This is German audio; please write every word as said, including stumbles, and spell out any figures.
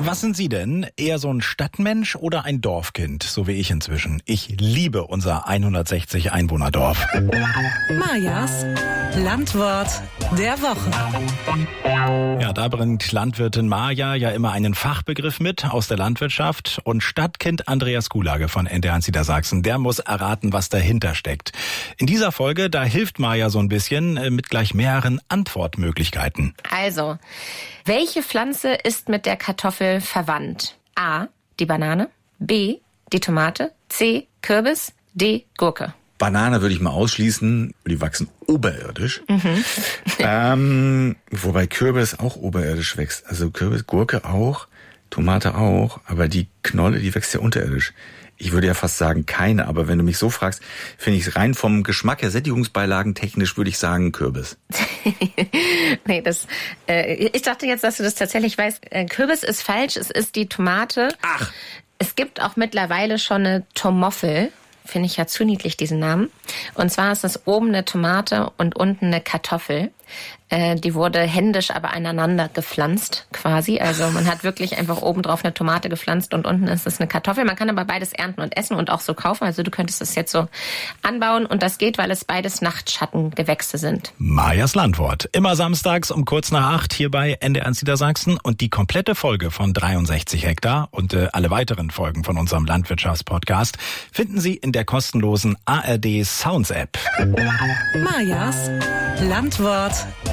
Was sind Sie denn? Eher so ein Stadtmensch oder ein Dorfkind, so wie ich inzwischen? Ich liebe unser hundertsechzig Einwohnerdorf. Majas Landwort der Woche. Ja, da bringt Landwirtin Maja ja immer einen Fachbegriff mit aus der Landwirtschaft. Und Stadtkind Andreas Gulage von N D R eins Niedersachsen, der muss erraten, was dahinter steckt. In dieser Folge, da hilft Maja so ein bisschen mit gleich mehreren Antwortmöglichkeiten. Also, welche Pflanze ist mit der Kartoffel verwandt? A, die Banane, B, die Tomate, C, Kürbis, D, Gurke. Banane würde ich mal ausschließen, die wachsen oberirdisch. Mhm. ähm, wobei Kürbis auch oberirdisch wächst. Also Kürbis, Gurke auch, Tomate auch, aber die Knolle, die wächst ja unterirdisch. Ich würde ja fast sagen keine, aber wenn du mich so fragst, finde ich es rein vom Geschmack her, Sättigungsbeilagen technisch, würde ich sagen Kürbis. nee, das. Äh, ich dachte jetzt, dass du das tatsächlich weißt. Äh, Kürbis ist falsch, es ist die Tomate. Ach. Es gibt auch mittlerweile schon eine Tomoffel. Finde ich ja zu niedlich, diesen Namen. Und zwar ist es oben eine Tomate und unten eine Kartoffel. Äh, die wurde händisch aber aneinander gepflanzt quasi. Also man hat wirklich einfach oben drauf eine Tomate gepflanzt und unten ist es eine Kartoffel. Man kann aber beides ernten und essen und auch so kaufen. Also du könntest es jetzt so anbauen und das geht, weil es beides Nachtschattengewächse sind. Majas Landwort. Immer samstags um kurz nach acht hier bei N D R eins Niedersachsen und die komplette Folge von dreiundsechzig Hektar und äh, alle weiteren Folgen von unserem Landwirtschaftspodcast finden Sie in der kostenlosen A R D Sounds App. Majas Landwort